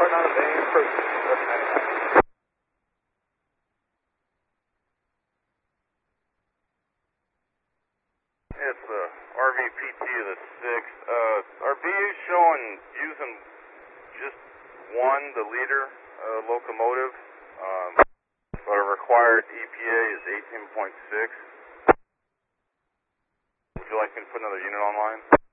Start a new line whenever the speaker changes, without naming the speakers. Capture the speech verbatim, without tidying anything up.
starting on a main approach.
It's the R V P T of the sixth. Uh, our B A is showing using just one, the leader uh, locomotive, um, but our required E P A is eighteen point six. Would you like me to put another unit online?